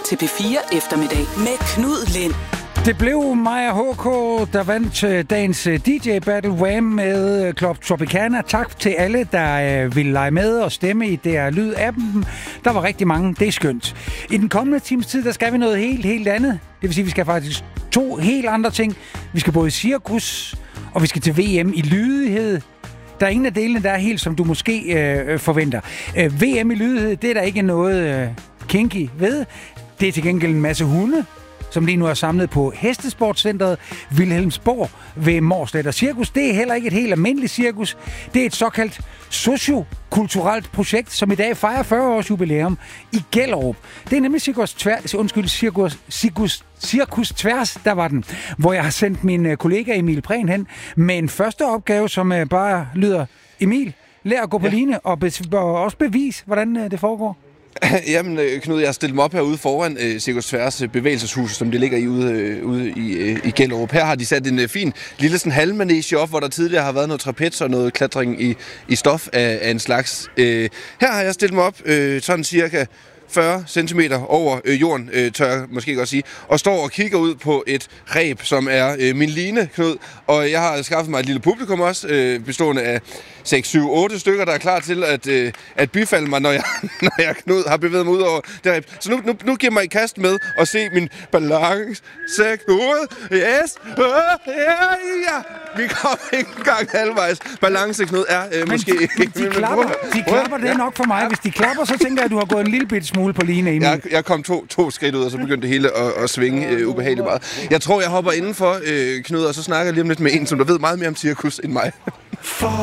til P4 Eftermiddag med Knud Lind. Det blev Maja HK, der vandt dagens DJ Battle Wham med Club Tropicana. Tak til alle, der ville lege med og stemme i DR Lyd-appen. Der var rigtig mange. Det er skønt. I den kommende times tid, der skal vi noget helt andet. Det vil sige, at vi skal faktisk 2 helt andre ting. Vi skal både i cirkus, og vi skal til VM i lydighed. Der er ingen af delene, der er helt, som du måske forventer. VM i lydighed, det er der ikke noget kinky ved. Det er til gengæld en masse hunde, som lige nu er samlet på Hestesportscentret Vilhelmsborg ved Mårslet. Og cirkus, det er heller ikke et helt almindeligt cirkus. Det er et såkaldt sociokulturelt projekt, som i dag fejrer 40 års jubilæum i Gellerup. Det er nemlig Cirkus Tværs, der var den, hvor jeg har sendt min kollega Emil Prehn hen med en første opgave, som bare lyder: Emil, lær at gå på line og også bevis, hvordan det foregår. Jamen, Knud, jeg har stillet mig op herude foran Cirkus Tværs bevægelseshus, som det ligger i ude i Gellerup. Her har de sat en fin lille sådan halvmanege op, hvor der tidligere har været noget trapez og noget klatring i stof af en slags. Her har jeg stillet mig op sådan cirka 40 cm over jorden, tør jeg måske godt sige, og står og kigger ud på et reb, som er min line, Knud. Og jeg har skaffet mig et lille publikum også, bestående af 6, 7, 8 stykker, der er klar til at bifalde mig, når jeg Knud, har bevæget mig ud over det reb. Så nu giver mig i kast med at se min balance, Knud. Yes! Ja! Vi kommer ikke engang halvvejs. Balance, Knud, er måske ikke... De klapper, det er nok for mig. Hvis de klapper, så tænker jeg, at du har gået en lille bit smule på line, Emil. Jeg kom to skridt ud, og så begyndte det hele at svinge ubehageligt meget. Jeg tror, jeg hopper indenfor, Knud, og så snakker jeg lige om lidt med en, som der ved meget mere om cirkus end mig.